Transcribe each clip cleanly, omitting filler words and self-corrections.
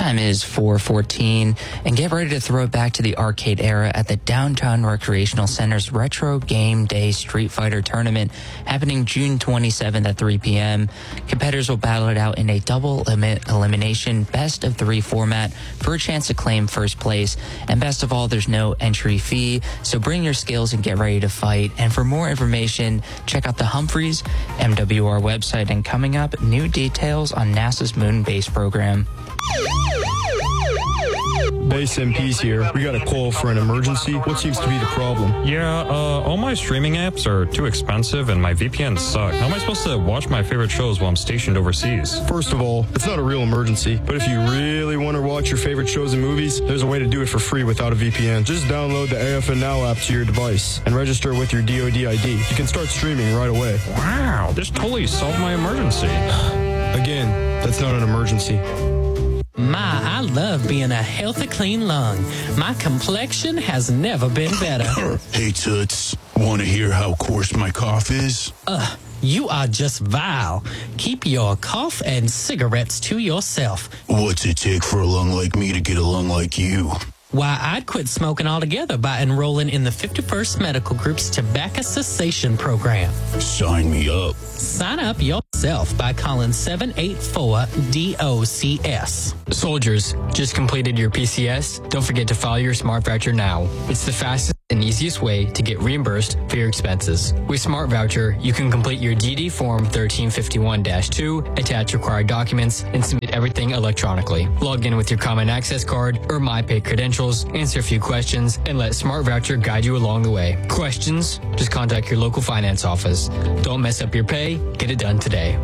Time is 4:14, and get ready to throw it back to the arcade era at the Downtown Recreational Center's Retro Game Day Street Fighter Tournament, happening June 27th at 3 p.m. Competitors will battle it out in a double elimination best-of-3 format for a chance to claim first place. And best of all, there's no entry fee, so bring your skills and get ready to fight. And for more information, check out the Humphreys MWR website. And coming up, new details on NASA's moon base program. Base MP's here. We got a call for an emergency. What seems to be the problem? Yeah, all my streaming apps are too expensive and my VPNs suck. How am I supposed to watch my favorite shows while I'm stationed overseas? First of all, it's not a real emergency, but if you really want to watch your favorite shows and movies, there's a way to do it for free without a VPN. Just download the AFN Now app to your device and register with your DoD ID. You can start streaming right away. Wow, this totally solved my emergency. Again, that's not an emergency. My, I love being a healthy, clean lung. My complexion has never been better. Hey, Toots. Want to hear how coarse my cough is? You are just vile. Keep your cough and cigarettes to yourself. What's it take for a lung like me to get a lung like you? Why, I'd quit smoking altogether by enrolling in the 51st Medical Group's Tobacco Cessation Program. Sign me up. Sign up yourself by calling 784-DOCS. Soldiers, just completed your PCS? Don't forget to file your Smart Voucher now. It's the fastest and easiest way to get reimbursed for your expenses. With Smart Voucher, you can complete your DD Form 1351-2, attach required documents, and submit everything electronically. Log in with your Common Access card or MyPay credentials, answer a few questions, and let Smart Voucher guide you along the way. Questions? Just contact your local finance office. Don't mess up your pay. Get it done today.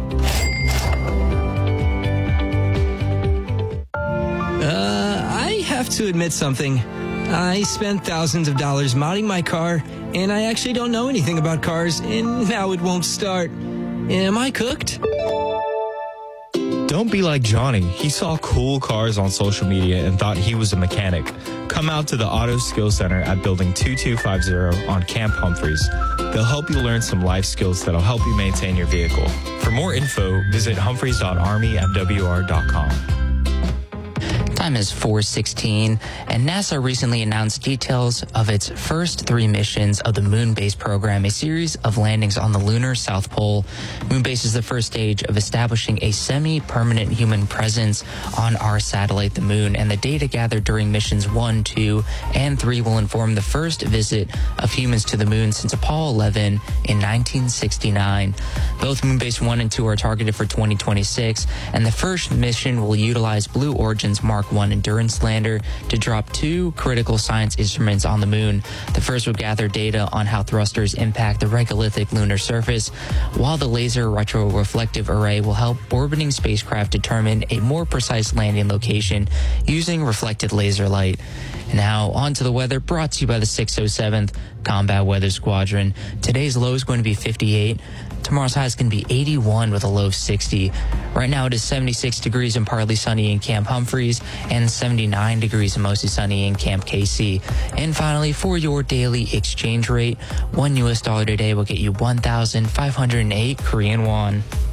I have to admit something. I spent thousands of dollars modding my car, and I actually don't know anything about cars, and now it won't start. Am I cooked? Don't be like Johnny. He saw cool cars on social media and thought he was a mechanic. Come out to the Auto Skills Center at Building 2250 on Camp Humphreys. They'll help you learn some life skills that'll help you maintain your vehicle. For more info, visit humphreys.armymwr.com. Time is 4:16, and NASA recently announced details of its first 3 missions of the Moon Base program, a series of landings on the lunar South Pole. Moon Base is the first stage of establishing a semi-permanent human presence on our satellite, the Moon, and the data gathered during missions 1, 2, and 3 will inform the first visit of humans to the Moon since Apollo 11 in 1969. Both Moon Base 1 and 2 are targeted for 2026, and the first mission will utilize Blue Origin's Mark 1 Endurance lander to drop 2 critical science instruments on the Moon. The first will gather data on how thrusters impact the regolithic lunar surface, while the Laser Retroreflective Array will help orbiting spacecraft determine a more precise landing location using reflected laser light. Now, on to the weather, brought to you by the 607th Combat Weather Squadron. Today's low is going to be 58. Tomorrow's high is going to be 81 with a low of 60. Right now it is 76 degrees and partly sunny in Camp Humphreys and 79 degrees and mostly sunny in Camp KC. And finally, for your daily exchange rate, $1 today will get you 1,508 Korean won.